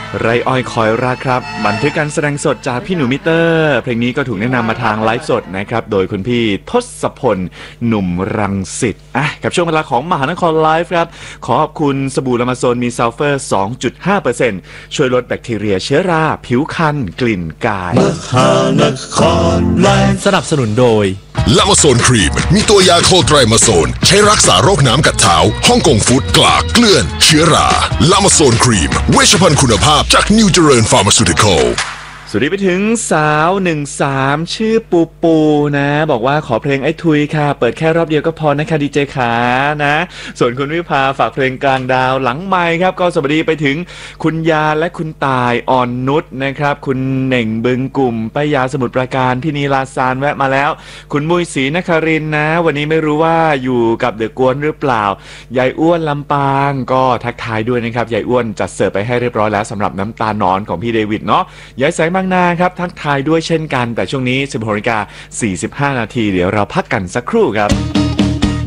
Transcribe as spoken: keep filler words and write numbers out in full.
ไรอ้อยคอยรักครับบันทึกการแสดงสดจากพี่หนูมิเตอร์เพลงนี้ก็ถูกแนะนำมาทางไลฟ์สดนะครับโดยคุณพี่ทศพลหนุ่มรังสิตอ่ะกับช่วงเวลาของมหานครไลฟ์ครับขอขอบคุณสบู่ลามาโซนมีซัลเฟอร์ สองจุดห้าเปอร์เซ็นต์ ช่วยลดแบคทีเรียเชื้อราผิวคันกลิ่นกายมหานครไลฟ์สนับสนุนโดยลามาโซนครีมมีตัวยาโคไตรมาโซนใช้รักษาโรคน้ำกัดเท้าฮ่องกงฟุตกลากเกลื่อนเชื้อราลามาโซนครีมเวชภัณฑ์คุณภาพจากนิวเจริญฟาร์มาซูติคอลสวัสดีไปถึงสาวหนึ่งสามชื่อปูปูนะบอกว่าขอเพลงไอ้ทุยค่ะเปิดแค่รอบเดียวก็พอนะคะดีเจขานะส่วนคุณวิภาฝากเพลงกลางดาวหลังไมค์ครับก็สวัสดีไปถึงคุณยาและคุณตายอ่อนนุชนะครับคุณเหน่งบึงกลุ่มป้ายาสมุทรปราการพี่นีลาซานแวะมาแล้วคุณมุยศรีนครินนะวันนี้ไม่รู้ว่าอยู่กับเดอะกวนหรือเปล่ายายอ้วนลำปางก็ทักทายด้วยนะครับยายอ้วนจัดเสิร์ฟไปให้เรียบร้อยแล้วสำหรับน้ำตาลนอนของพี่เดวิดเนาะยายแสงบางนาครับทักทายด้วยเช่นกันแต่ช่วงนี้ สิบหกนาฬิกาสี่สิบห้านาทีเดี๋ยวเราพักกันสักครู่ครับ